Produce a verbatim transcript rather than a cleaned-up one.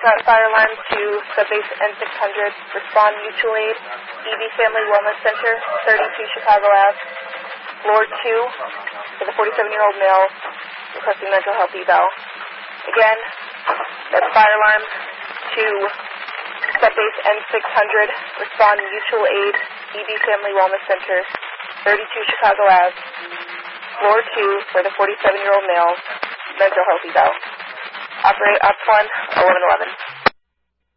Fountain Fire Alarm to Subbase N six hundred. Respond mutual aid. E B Family Wellness Center, thirty-two Chicago Ave. Floor two for the forty-seven-year-old male requesting mental health eval. Again, that's fire alarm to Subbase N six hundred. Respond mutual aid. E B Family Wellness Center, thirty-two Chicago Ave. Floor two for the forty-seven-year-old male mental health eval. Operate Ops one, eleven eleven.